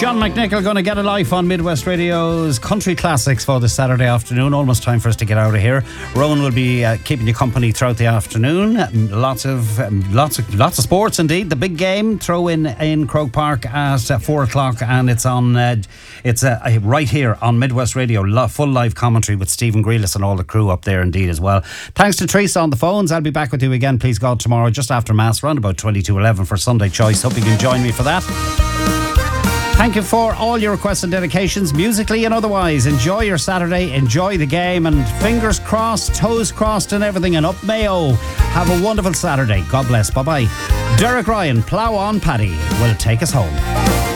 John McNichol going to get a life on Midwest Radio's Country Classics for this Saturday afternoon. Almost time for us to get out of here. Rowan will be keeping you company throughout the afternoon. Lots of sports indeed. The big game throw in Croke Park at 4 o'clock, and it's on. It's right here on Midwest Radio. Full live commentary with Stephen Grealis and all the crew up there indeed as well. Thanks to Teresa on the phones. I'll be back with you again, please God, tomorrow just after Mass, around about 22:11 for Sunday Choice. Hope you can join me for that. Thank you for all your requests and dedications, musically and otherwise. Enjoy your Saturday, enjoy the game, and fingers crossed, toes crossed and everything, and up Mayo. Have a wonderful Saturday. God bless. Bye-bye. Derek Ryan, Plough On Paddy, will take us home.